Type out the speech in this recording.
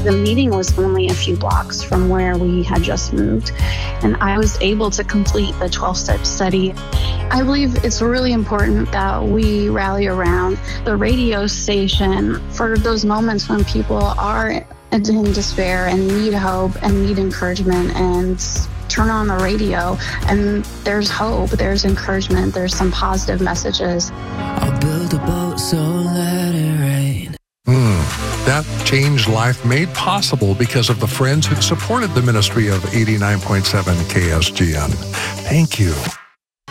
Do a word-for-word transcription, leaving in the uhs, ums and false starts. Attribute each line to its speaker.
Speaker 1: The meeting was only a few blocks from where we had just moved, and I was able to complete the twelve-step study. I believe it's really important that we rally around the radio station for those moments when people are in despair and need hope and need encouragement, and turn on the radio and there's hope, there's encouragement, there's some positive messages.
Speaker 2: I'll build a boat, so let it rain.
Speaker 3: Mm, that changed life made possible because of the friends who supported the ministry of eighty-nine point seven K S G N. Thank you.